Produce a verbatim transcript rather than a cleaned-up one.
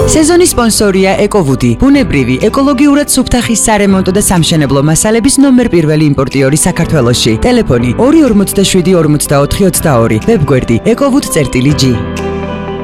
სეზონის სპონსორია ეკოვუდი, ბუნებრივი, ეკოლოგიურად სუფთა ხის სარემონტო და სამშენებლო მასალების ნომერ პირველი იმპორტიორი საქართველოში. ტელეფონი ორი ორმოცდაშვიდი ორმოცდაოთხი ოცდაორი, ვებგვერდი ეკოვუდი წერტილი ჯი.